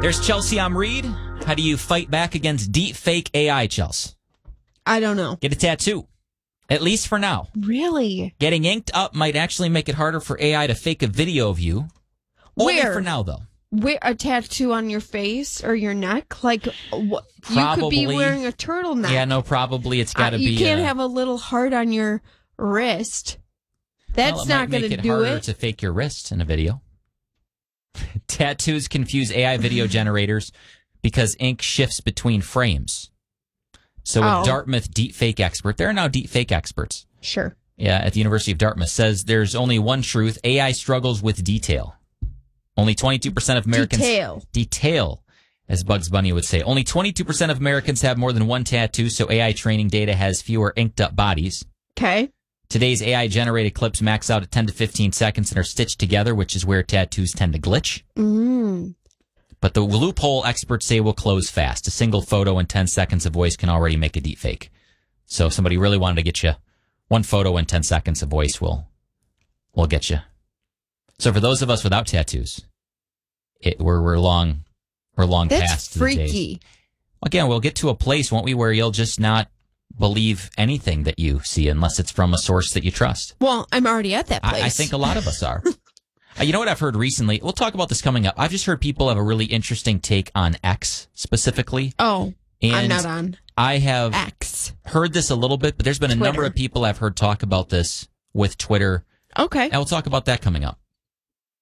There's Chelsea Reed. How do you fight back against deep fake AI, Chelsea? I don't know. Get a tattoo. At least for now. Really? Getting inked up might actually make it harder for AI to fake a video of you. Only Where? for now, though. Wear a tattoo on your face or your neck? Like, what? You could be Probably. wearing a turtleneck. Yeah, no, probably it's got to be. You can't have a little heart on your wrist. That's not going to do make it harder it. to fake your wrist in a video. Tattoos confuse AI video generators because ink shifts between frames. So a Dartmouth deepfake expert, there are now deepfake experts. Sure. Yeah, at the University of Dartmouth, says there's only one truth. AI struggles with detail. Only 22% of Americans... Detail, as Bugs Bunny would say. Only 22% of Americans have more than one tattoo, so AI training data has fewer inked-up bodies. Okay. Today's AI-generated clips max out at 10 to 15 seconds and are stitched together, which is where tattoos tend to glitch. But the loophole experts say will close fast. A single photo and 10 seconds of voice can already make a deepfake. So if somebody really wanted to get you, one photo and 10 seconds of voice will get you. So for those of us without tattoos, we're long past That's freaky. the days. Again, we'll get to a place, won't we, where you'll just not believe anything that you see unless it's from a source that you trust. Well, I'm already at that place. I think a lot of us are. You know what I've heard recently? We'll talk about this coming up. I've just heard people have a really interesting take on X specifically. Oh, and I'm not on I have X. Heard this a little bit, but there's been a Twitter. number of people I've heard talk about this with Twitter. Okay. And we'll talk about that coming up.